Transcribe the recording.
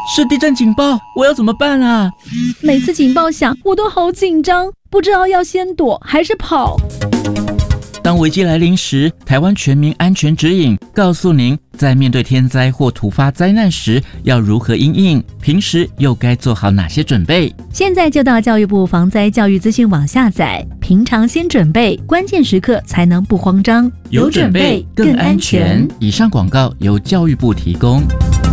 是地震警报，我要怎么办啊？ 每次警报响，我都好紧张，不知道要先躲还是跑。 当危机来临时，台湾全民安全指引告诉您，在面对天灾或突发灾难时要如何因应，平时又该做好哪些准备。 现在就到教育部防灾教育资讯网下载，平常先准备，关键时刻才能不慌张。 有准备更安全。以上广告由教育部提供。